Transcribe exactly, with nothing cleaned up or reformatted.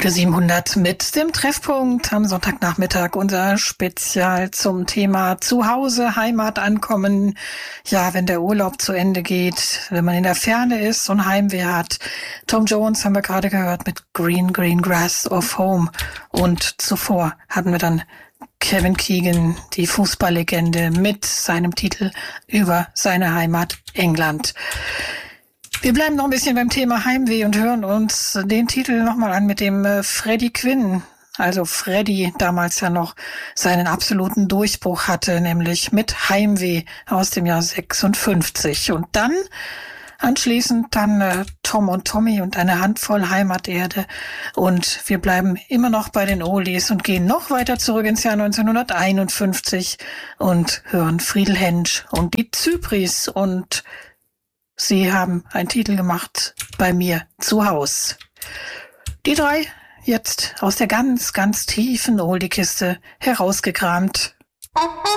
Radio siebenhundert mit dem Treffpunkt am Sonntagnachmittag. Unser Spezial zum Thema Zuhause, Heimat ankommen. Ja, wenn der Urlaub zu Ende geht, wenn man in der Ferne ist und Heimweh hat. Tom Jones haben wir gerade gehört mit Green, Green Grass of Home. Und zuvor hatten wir dann Kevin Keegan, die Fußballlegende, mit seinem Titel über seine Heimat England. Wir bleiben noch ein bisschen beim Thema Heimweh und hören uns den Titel nochmal an, mit dem Freddie Quinn, also Freddie, damals ja noch seinen absoluten Durchbruch hatte, nämlich mit Heimweh aus dem Jahr sechsundfünfzig. Und dann anschließend dann äh, Tom und Tommy und eine Handvoll Heimaterde. Und wir bleiben immer noch bei den Oldies und gehen noch weiter zurück ins Jahr neunzehnhunderteinundfünfzig und hören Friedel Hensch und die Zypris. Und sie haben einen Titel gemacht, Bei mir zu Haus. Die drei jetzt aus der ganz, ganz tiefen Oldie-Kiste herausgekramt.